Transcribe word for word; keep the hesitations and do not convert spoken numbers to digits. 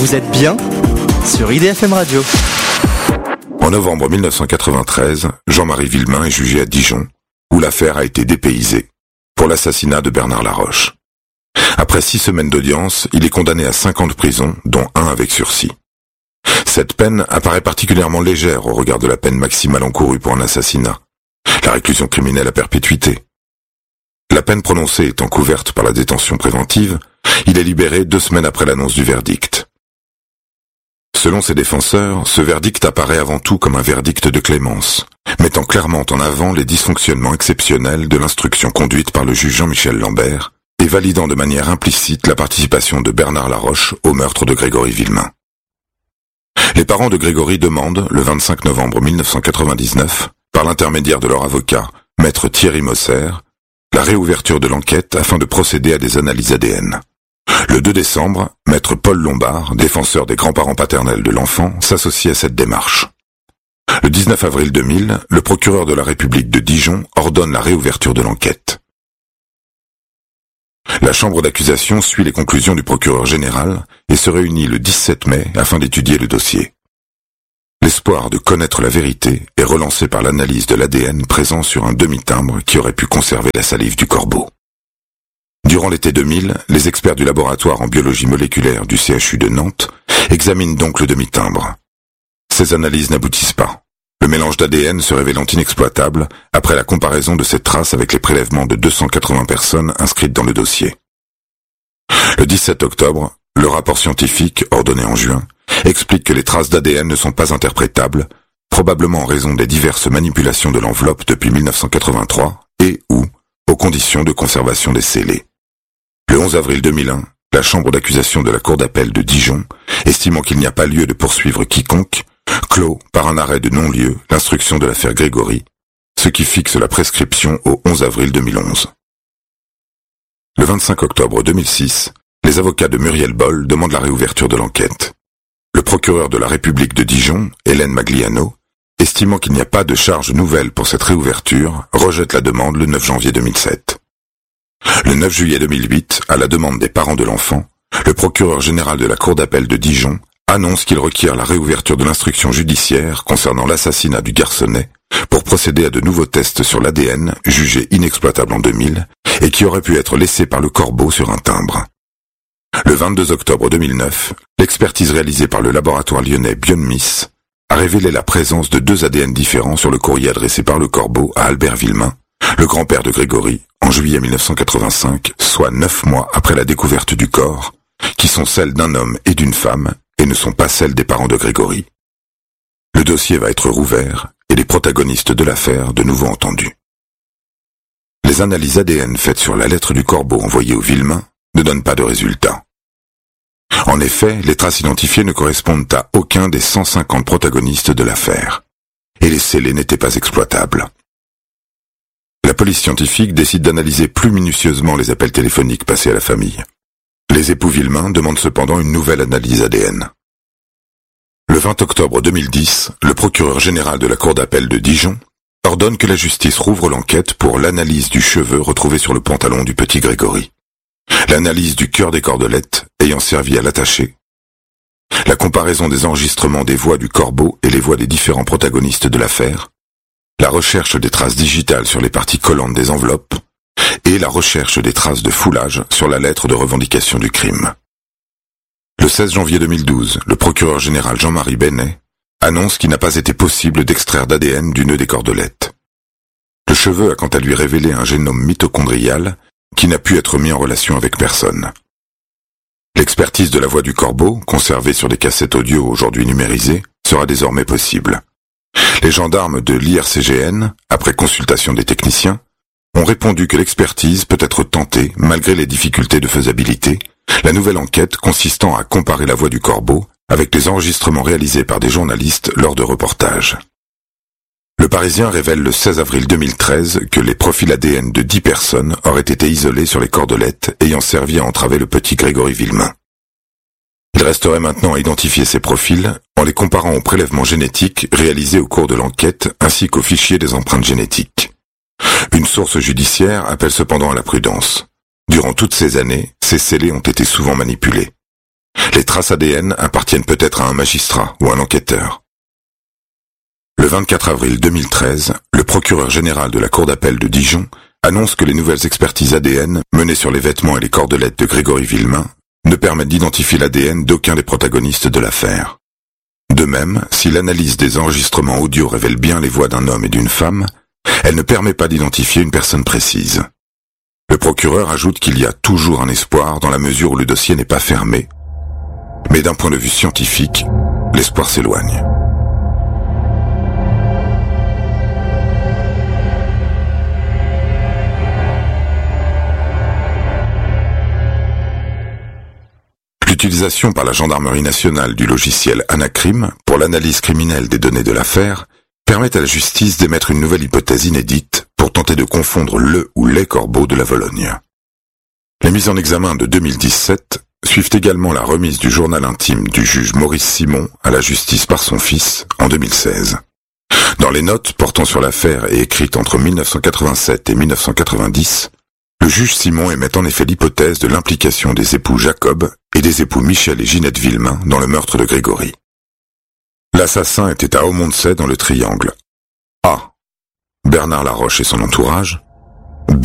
Vous êtes bien sur I D F M Radio. En novembre mille neuf cent quatre-vingt-treize, Jean-Marie Villemain est jugé à Dijon, où l'affaire a été dépaysée, pour l'assassinat de Bernard Laroche. Après six semaines d'audience, il est condamné à cinq ans de prison, dont un avec sursis. Cette peine apparaît particulièrement légère au regard de la peine maximale encourue pour un assassinat, la réclusion criminelle à perpétuité. La peine prononcée étant couverte par la détention préventive, il est libéré deux semaines après l'annonce du verdict. Selon ses défenseurs, ce verdict apparaît avant tout comme un verdict de clémence, mettant clairement en avant les dysfonctionnements exceptionnels de l'instruction conduite par le juge Jean-Michel Lambert et validant de manière implicite la participation de Bernard Laroche au meurtre de Grégory Villemain. Les parents de Grégory demandent, le vingt-cinq novembre mille neuf cent quatre-vingt-dix-neuf, par l'intermédiaire de leur avocat, maître Thierry Mosser, la réouverture de l'enquête afin de procéder à des analyses A D N. Le deux décembre, maître Paul Lombard, défenseur des grands-parents paternels de l'enfant, s'associe à cette démarche. Le dix-neuf avril deux mille, le procureur de la République de Dijon ordonne la réouverture de l'enquête. La chambre d'accusation suit les conclusions du procureur général et se réunit le dix-sept mai afin d'étudier le dossier. L'espoir de connaître la vérité est relancé par l'analyse de l'A D N présent sur un demi-timbre qui aurait pu conserver la salive du corbeau. Durant l'été deux mille, les experts du laboratoire en biologie moléculaire du C H U de Nantes examinent donc le demi-timbre. Ces analyses n'aboutissent pas. Le mélange d'A D N se révélant inexploitable après la comparaison de ces traces avec les prélèvements de deux cent quatre-vingts personnes inscrites dans le dossier. Le dix-sept octobre, le rapport scientifique, ordonné en juin, explique que les traces d'A D N ne sont pas interprétables, probablement en raison des diverses manipulations de l'enveloppe depuis mille neuf cent quatre-vingt-trois et ou aux conditions de conservation des scellés. Le onze avril deux mille un, la chambre d'accusation de la cour d'appel de Dijon, estimant qu'il n'y a pas lieu de poursuivre quiconque, clôt par un arrêt de non-lieu l'instruction de l'affaire Grégory, ce qui fixe la prescription au onze avril deux mille onze. Le vingt-cinq octobre deux mille six, les avocats de Muriel Boll demandent la réouverture de l'enquête. Le procureur de la République de Dijon, Hélène Magliano, estimant qu'il n'y a pas de charge nouvelle pour cette réouverture, rejette la demande le neuf janvier deux mille sept. Le neuf juillet deux mille huit, à la demande des parents de l'enfant, le procureur général de la cour d'appel de Dijon annonce qu'il requiert la réouverture de l'instruction judiciaire concernant l'assassinat du garçonnet pour procéder à de nouveaux tests sur l'A D N jugé inexploitable en deux mille et qui aurait pu être laissé par le corbeau sur un timbre. Le vingt-deux octobre deux mille neuf, l'expertise réalisée par le laboratoire lyonnais Bionmis a révélé la présence de deux A D N différents sur le courrier adressé par le corbeau à Albert Villemain, le grand-père de Grégory, en juillet mille neuf cent quatre-vingt-cinq, soit neuf mois après la découverte du corps, qui sont celles d'un homme et d'une femme, et ne sont pas celles des parents de Grégory. Le dossier va être rouvert, et les protagonistes de l'affaire de nouveau entendus. Les analyses A D N faites sur la lettre du corbeau envoyée au Villemain ne donnent pas de résultats. En effet, les traces identifiées ne correspondent à aucun des cent cinquante protagonistes de l'affaire, et les scellés n'étaient pas exploitables. La police scientifique décide d'analyser plus minutieusement les appels téléphoniques passés à la famille. Les époux Villemain demandent cependant une nouvelle analyse A D N. Le vingt octobre deux mille dix, le procureur général de la cour d'appel de Dijon ordonne que la justice rouvre l'enquête pour l'analyse du cheveu retrouvé sur le pantalon du petit Grégory, l'analyse du cœur des cordelettes ayant servi à l'attacher, la comparaison des enregistrements des voix du corbeau et les voix des différents protagonistes de l'affaire, la recherche des traces digitales sur les parties collantes des enveloppes, et la recherche des traces de foulage sur la lettre de revendication du crime. Le seize janvier deux mille douze, le procureur général Jean-Marie Bennet annonce qu'il n'a pas été possible d'extraire d'A D N du nœud des cordelettes. Le cheveu a quant à lui révélé un génome mitochondrial qui n'a pu être mis en relation avec personne. L'expertise de la voix du corbeau, conservée sur des cassettes audio aujourd'hui numérisées, sera désormais possible. Les gendarmes de l'I R C G N, après consultation des techniciens, ont répondu que l'expertise peut être tentée malgré les difficultés de faisabilité, la nouvelle enquête consistant à comparer la voix du corbeau avec les enregistrements réalisés par des journalistes lors de reportages. Le Parisien révèle le seize avril deux mille treize que les profils A D N de dix personnes auraient été isolés sur les cordelettes ayant servi à entraver le petit Grégory Villemain. Il resterait maintenant à identifier ces profils en les comparant aux prélèvements génétiques réalisés au cours de l'enquête ainsi qu'aux fichiers des empreintes génétiques. Une source judiciaire appelle cependant à la prudence. Durant toutes ces années, ces scellés ont été souvent manipulés. les traces A D N appartiennent peut-être à un magistrat ou un enquêteur. Le vingt-quatre avril deux mille treize, le procureur général de la Cour d'appel de Dijon annonce que les nouvelles expertises A D N menées sur les vêtements et les cordelettes de Grégory Villemain ne permettent d'identifier l'A D N d'aucun des protagonistes de l'affaire. De même, si l'analyse des enregistrements audio révèle bien les voix d'un homme et d'une femme, elle ne permet pas d'identifier une personne précise. Le procureur ajoute qu'il y a toujours un espoir dans la mesure où le dossier n'est pas fermé. Mais d'un point de vue scientifique, l'espoir s'éloigne. L'utilisation par la gendarmerie nationale du logiciel Anacrim pour l'analyse criminelle des données de l'affaire permet à la justice d'émettre une nouvelle hypothèse inédite pour tenter de confondre le ou les corbeaux de la Vologne. Les mises en examen de deux mille dix-sept suivent également la remise du journal intime du juge Maurice Simon à la justice par son fils en deux mille seize. Dans les notes portant sur l'affaire et écrites entre mille neuf cent quatre-vingt-sept et mille neuf cent quatre-vingt-dix, le juge Simon émet en effet l'hypothèse de l'implication des époux Jacob et des époux Michel et Ginette Villemain dans le meurtre de Grégory. L'assassin était à Aumondsey dans le triangle A. Bernard Laroche et son entourage,